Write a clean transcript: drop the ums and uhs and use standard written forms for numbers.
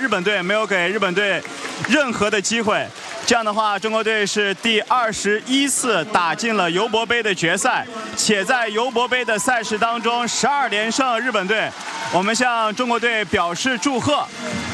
日本队，没有给日本队任何的机会。这样的话，中国队是第21次打进了尤伯杯的决赛，且在尤伯杯的赛事当中12连胜日本队。我们向中国队表示祝贺。